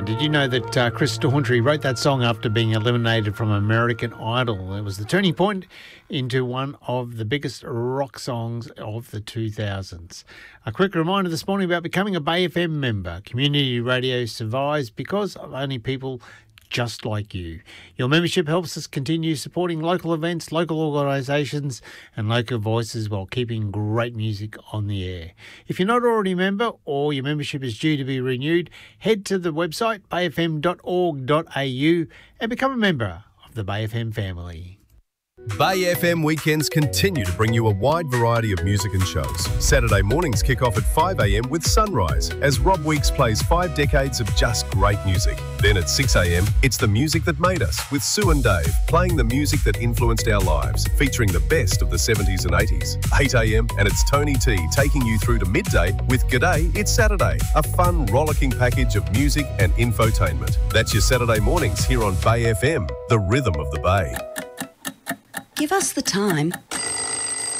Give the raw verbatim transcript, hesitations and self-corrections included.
did you know that uh, Chris Stauntrey wrote that song after being eliminated from American Idol? It was the turning point into one of the biggest rock songs of the two thousands. A quick reminder this morning about becoming a Bay F M member. Community radio survives because of only people just like you. Your membership helps us continue supporting local events, local organisations and local voices while keeping great music on the air. If you're not already a member or your membership is due to be renewed, head to the website bay f m dot org dot a u and become a member of the Bay F M family. Bay F M weekends continue to bring you a wide variety of music and shows. Saturday mornings kick off at five a m with Sunrise, as Rob Weeks plays five decades of just great music. Then at six a m, it's The Music That Made Us, with Sue and Dave, playing the music that influenced our lives, featuring the best of the seventies and eighties. eight a m, and it's Tony T taking you through to midday with G'day, It's Saturday, a fun, rollicking package of music and infotainment. That's your Saturday mornings here on Bay F M, the rhythm of the Bay. Give us the time